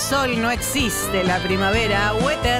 sol, no existe la primavera. Weather.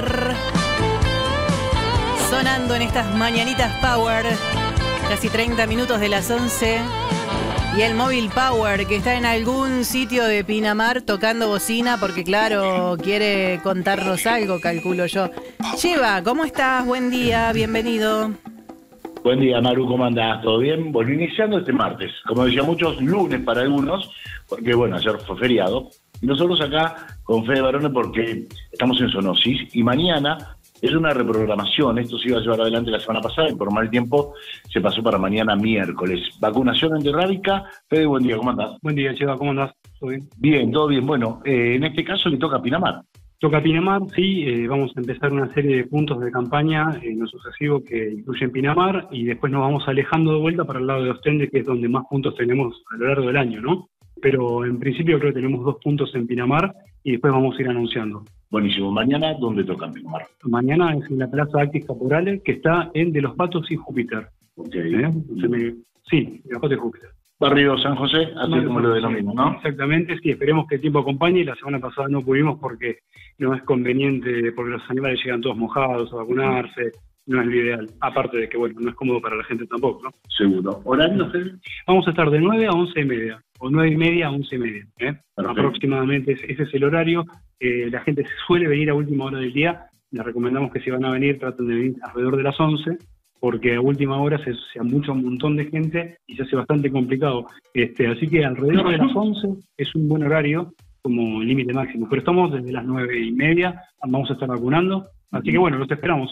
Sonando en estas mañanitas Power. Casi 30 minutos de las 11. Y el móvil Power, que está en algún sitio de Pinamar tocando bocina, porque claro, quiere contarnos algo, calculo yo. Cheva, ¿cómo estás? Buen día, bienvenido. Buen día, Maru, ¿cómo andás? ¿Todo bien? Bueno, iniciando este martes, como decía muchos, lunes para algunos, porque bueno, ayer fue feriado, y nosotros acá con Fede Barone porque estamos en zoonosis, y mañana es una reprogramación. Esto se iba a llevar adelante la semana pasada y por mal tiempo se pasó para mañana miércoles. Vacunación antirrábica. Fede, buen día, ¿cómo andás? Buen día, Cheva, ¿cómo andás? ¿Todo bien? Bien, todo bien. Bueno, en este caso le toca a Pinamar. Toca Pinamar, sí, vamos a empezar una serie de puntos de campaña en lo sucesivo que incluyen Pinamar y después nos vamos alejando de vuelta para el lado de Ostende, que es donde más puntos tenemos a lo largo del año, ¿no? Pero en principio creo que tenemos 2 puntos en Pinamar y después vamos a ir anunciando. Buenísimo. Mañana, ¿dónde toca en Pinamar? Mañana es en la Plaza Actis Caporales, que está en De los Patos y Júpiter. Okay. Sí, De los Patos y Júpiter. Barrio San José, así como lo denomino, ¿no? Exactamente, sí, esperemos que el tiempo acompañe. La semana pasada no pudimos porque no es conveniente, porque los animales llegan todos mojados a vacunarse, no es lo ideal. Aparte de que, bueno, no es cómodo para la gente tampoco, ¿no? Seguro. ¿Horario? Vamos a estar de 9 a 11:30, o 9:30 a 11:30, aproximadamente ese es el horario. La gente suele venir a última hora del día. Les recomendamos que si van a venir, traten de venir alrededor de las 11, porque a última hora se amucha un montón de gente y se hace bastante complicado. Así que alrededor de las 11 es un buen horario como límite máximo, pero estamos desde las 9:30, vamos a estar vacunando, así que bueno, los esperamos.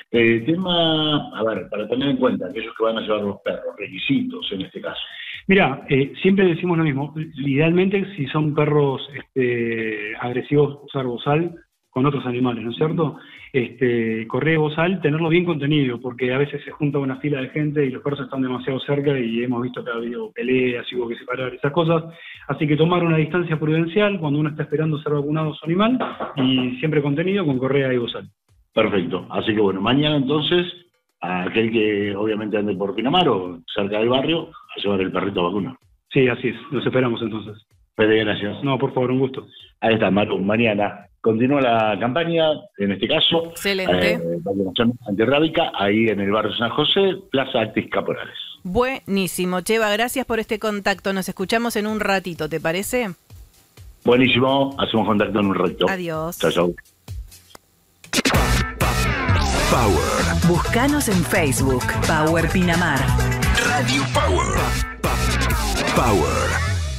Tema, a ver, para tener en cuenta aquellos que van a llevar los perros, requisitos en este caso. Mira, siempre decimos lo mismo, idealmente si son perros agresivos, usar bozal con otros animales, ¿no es cierto? Correa de bozal, tenerlo bien contenido, porque a veces se junta una fila de gente y los perros están demasiado cerca y hemos visto que ha habido peleas y hubo que separar esas cosas, así que tomar una distancia prudencial cuando uno está esperando ser vacunado a su animal y siempre contenido con correa y bozal. Perfecto, así que bueno, mañana entonces, a aquel que obviamente ande por Pinamar o cerca del barrio, a llevar el perrito a vacunar. Sí, así es, los esperamos entonces. Fede, gracias. No, por favor, un gusto. Ahí está, Maru, mañana continúa la campaña, en este caso, excelente. Vacunación antirrábica, ahí en el barrio San José, Plaza Actis Caporales. Buenísimo, Cheva, gracias por este contacto, nos escuchamos en un ratito, ¿te parece? Buenísimo, hacemos contacto en un rato. Adiós. Chao, chao. Power. Búscanos en Facebook, Power Pinamar. Radio Power. Power.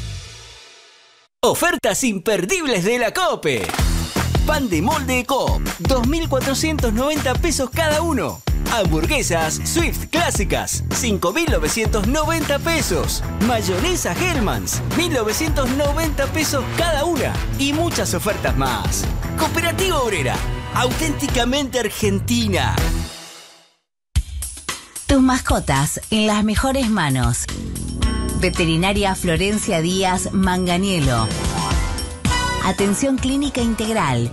Ofertas imperdibles de la COPE. Pan de molde Coop, 2.490 pesos cada uno. Hamburguesas Swift clásicas, 5.990 pesos. Mayonesa Hellmann's, 1.990 pesos cada una. Y muchas ofertas más. Cooperativa Obrera, auténticamente argentina. Tus mascotas en las mejores manos. Veterinaria Florencia Díaz Manganiello. Atención clínica integral.